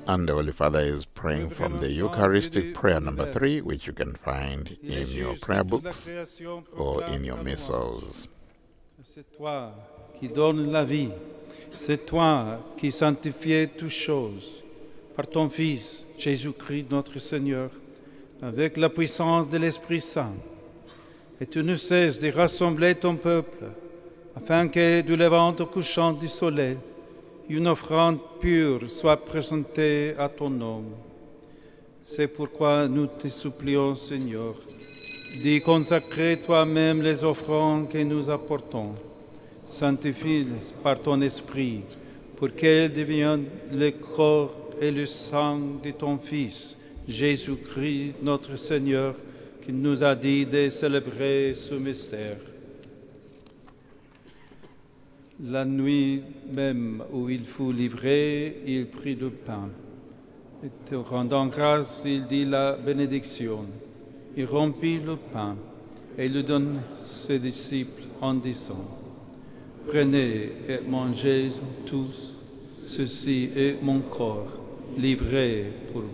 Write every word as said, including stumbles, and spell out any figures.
And the Holy Father is praying from the Eucharistic prayer number three, which you can find in your prayer books or in your missals. C'est toi qui donnes la vie, c'est toi qui sanctifies toutes choses par ton Fils, Jésus-Christ notre Seigneur, avec la puissance de l'Esprit Saint. Et tu ne cesses de rassembler ton peuple, afin que du levant au couchant du soleil, une offrande pure soit présentée à ton nom. C'est pourquoi nous te supplions, Seigneur, d'y consacrer toi-même les offrandes que nous apportons. Sanctifie-les par ton Esprit, pour qu'elles deviennent le corps et le sang de ton Fils, Jésus-Christ, notre Seigneur, qui nous a dit de célébrer ce mystère. La nuit même où il fut livré, il prit du pain. Et te rendant grâce, il dit la bénédiction. Il rompit le pain et le donna à ses disciples en disant, « Prenez et mangez tous, ceci est mon corps, livré pour vous. »